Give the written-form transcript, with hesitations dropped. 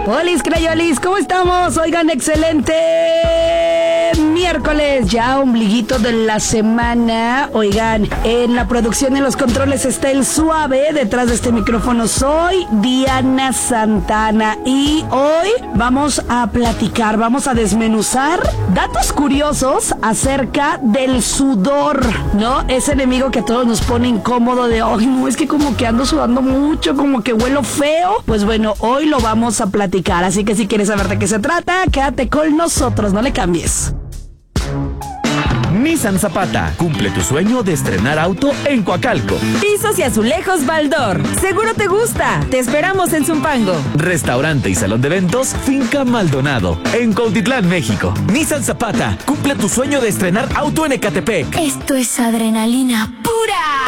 Olis, crayolis, ¿cómo estamos? Oigan, excelente miércoles, ya ombliguito de la semana. Oigan, en la producción, en los controles está el Suave. Detrás de este micrófono soy Diana Santana. Y hoy vamos a platicar, vamos a desmenuzar datos curiosos acerca del sudor, ¿no? Ese enemigo que a todos nos pone incómodo de, ay, no, es que como que ando sudando mucho, como que huelo feo. Pues bueno, hoy lo vamos a platicar. Así que si quieres saber de qué se trata, quédate con nosotros, no le cambies. Nissan Zapata, cumple tu sueño de estrenar auto en Coacalco. Pisos y azulejos Baldor, seguro te gusta, te esperamos en Zumpango. Restaurante y salón de eventos Finca Maldonado, en Cuautitlán, México. Nissan Zapata, cumple tu sueño de estrenar auto en Ecatepec. Esto es adrenalina pura.